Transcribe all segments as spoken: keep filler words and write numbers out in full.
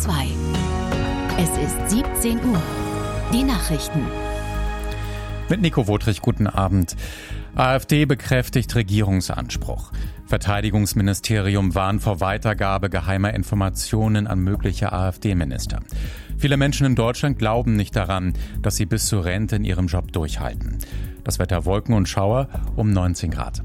zwei. Es ist siebzehn Uhr. Die Nachrichten. Mit Nico Wotrich, guten Abend. AfD bekräftigt Regierungsanspruch. Verteidigungsministerium warnt vor Weitergabe geheimer Informationen an mögliche AfD-Minister. Viele Menschen in Deutschland glauben nicht daran, dass sie bis zur Rente in ihrem Job durchhalten. Das Wetter: Wolken und Schauer um neunzehn Grad.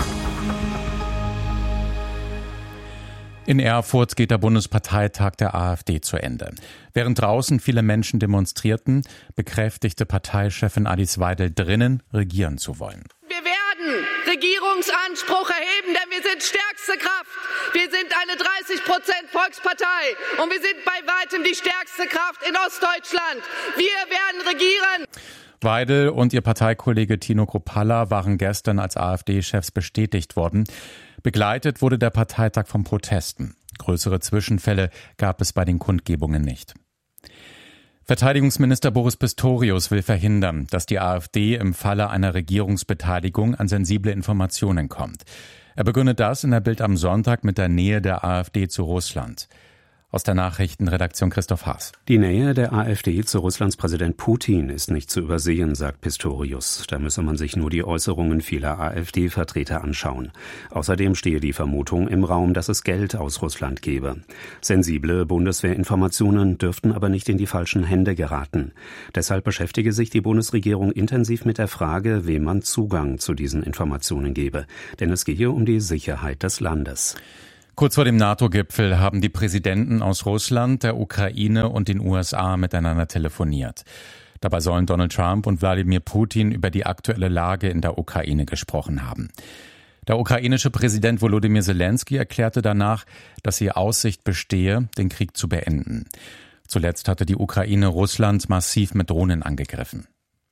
In Erfurt geht der Bundesparteitag der AfD zu Ende. Während draußen viele Menschen demonstrierten, bekräftigte Parteichefin Alice Weidel drinnen, regieren zu wollen. Wir werden Regierungsanspruch erheben, denn wir sind stärkste Kraft. Wir sind eine dreißig Prozent Volkspartei und wir sind bei weitem die stärkste Kraft in Ostdeutschland. Wir werden regieren. Weidel und ihr Parteikollege Tino Kruppalla waren gestern als AfD-Chefs bestätigt worden. Begleitet wurde der Parteitag von Protesten. Größere Zwischenfälle gab es bei den Kundgebungen nicht. Verteidigungsminister Boris Pistorius will verhindern, dass die AfD im Falle einer Regierungsbeteiligung an sensible Informationen kommt. Er begründet das in der Bild am Sonntag mit der Nähe der AfD zu Russland. Aus der Nachrichtenredaktion Christoph Haas. Die Nähe der AfD zu Russlands Präsident Putin ist nicht zu übersehen, sagt Pistorius. Da müsse man sich nur die Äußerungen vieler AfD-Vertreter anschauen. Außerdem stehe die Vermutung im Raum, dass es Geld aus Russland gebe. Sensible Bundeswehrinformationen dürften aber nicht in die falschen Hände geraten. Deshalb beschäftige sich die Bundesregierung intensiv mit der Frage, wem man Zugang zu diesen Informationen gebe. Denn es gehe um die Sicherheit des Landes. Kurz vor dem NATO-Gipfel haben die Präsidenten aus Russland, der Ukraine und den U S A miteinander telefoniert. Dabei sollen Donald Trump und Wladimir Putin über die aktuelle Lage in der Ukraine gesprochen haben. Der ukrainische Präsident Volodymyr Zelensky erklärte danach, dass die Aussicht bestehe, den Krieg zu beenden. Zuletzt hatte die Ukraine Russland massiv mit Drohnen angegriffen.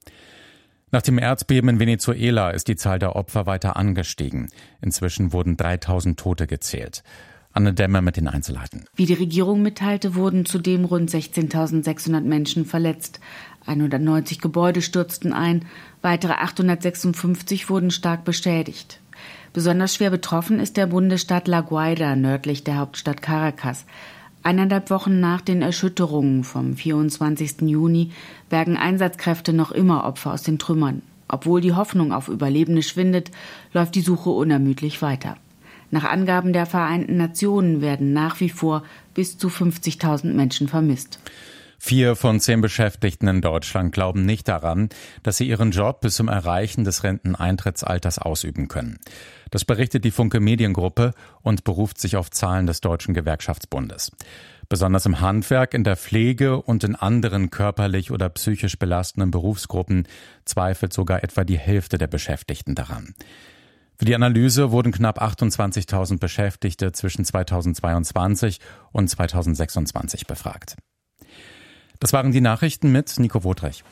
Nach dem Erdbeben in Venezuela ist die Zahl der Opfer weiter angestiegen. Inzwischen wurden dreitausend Tote gezählt. Anne Dämmer mit den Einzelheiten. Wie die Regierung mitteilte, wurden zudem rund sechzehntausendsechshundert Menschen verletzt. hundertneunzig Gebäude stürzten ein, weitere achthundertsechsundfünfzig wurden stark beschädigt. Besonders schwer betroffen ist der Bundesstaat La Guaira nördlich der Hauptstadt Caracas. Eineinhalb Wochen nach den Erschütterungen vom vierundzwanzigsten Juni bergen Einsatzkräfte noch immer Opfer aus den Trümmern. Obwohl die Hoffnung auf Überlebende schwindet, läuft die Suche unermüdlich weiter. Nach Angaben der Vereinten Nationen werden nach wie vor bis zu fünfzigtausend Menschen vermisst. Vier von zehn Beschäftigten in Deutschland glauben nicht daran, dass sie ihren Job bis zum Erreichen des Renteneintrittsalters ausüben können. Das berichtet die Funke Mediengruppe und beruft sich auf Zahlen des Deutschen Gewerkschaftsbundes. Besonders im Handwerk, in der Pflege und in anderen körperlich oder psychisch belastenden Berufsgruppen zweifelt sogar etwa die Hälfte der Beschäftigten daran. Für die Analyse wurden knapp achtundzwanzigtausend Beschäftigte zwischen zweitausendzweiundzwanzig und zweitausendsechsundzwanzig befragt. Das waren die Nachrichten mit Nico Wotrich.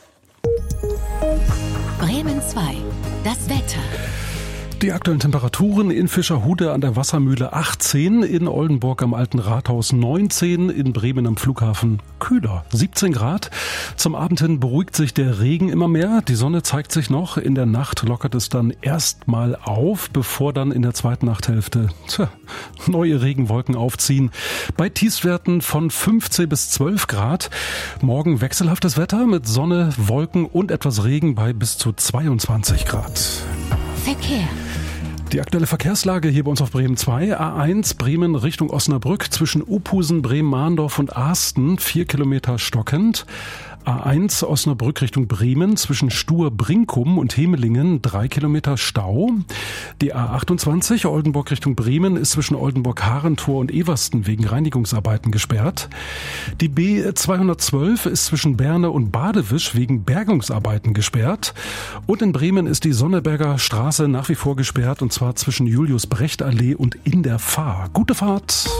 Bremen zwei. Das Wetter. Die aktuellen Temperaturen: in Fischerhude an der Wassermühle achtzehn, in Oldenburg am Alten Rathaus neunzehn, in Bremen am Flughafen kühler siebzehn Grad. Zum Abend hin beruhigt sich der Regen immer mehr. Die Sonne zeigt sich noch. In der Nacht lockert es dann erstmal auf, bevor dann in der zweiten Nachthälfte tja, neue Regenwolken aufziehen. Bei Tiefstwerten von fünfzehn bis zwölf Grad. Morgen wechselhaftes Wetter mit Sonne, Wolken und etwas Regen bei bis zu zweiundzwanzig Grad. Verkehr. Die aktuelle Verkehrslage hier bei uns auf Bremen zwei. A eins Bremen Richtung Osnabrück zwischen Uphusen, Bremen-Mahndorf und Asten, vier Kilometer stockend. A eins Osnabrück Richtung Bremen zwischen Stur-Brinkum und Hemelingen, drei Kilometer Stau. Die A achtundzwanzig Oldenburg Richtung Bremen ist zwischen Oldenburg-Harentor und Eversten wegen Reinigungsarbeiten gesperrt. Die B zweihundertzwölf ist zwischen Berne und Badewisch wegen Bergungsarbeiten gesperrt. Und in Bremen ist die Sonneberger Straße nach wie vor gesperrt, und zwar zwischen Julius-Brecht-Allee und in der Fahr. Gute Fahrt!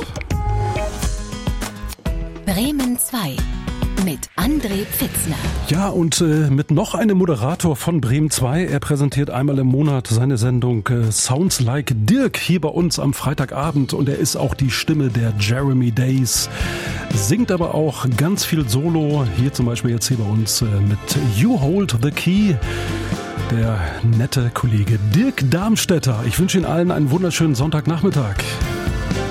Bremen zwei. Mit André Pfitzner. Ja, und äh, mit noch einem Moderator von Bremen zwei. Er präsentiert einmal im Monat seine Sendung äh, Sounds Like Dirk hier bei uns am Freitagabend. Und er ist auch die Stimme der Jeremy Days. Singt aber auch ganz viel Solo. Hier zum Beispiel jetzt hier bei uns äh, mit You Hold the Key. Der nette Kollege Dirk Darmstädter. Ich wünsche Ihnen allen einen wunderschönen Sonntagnachmittag.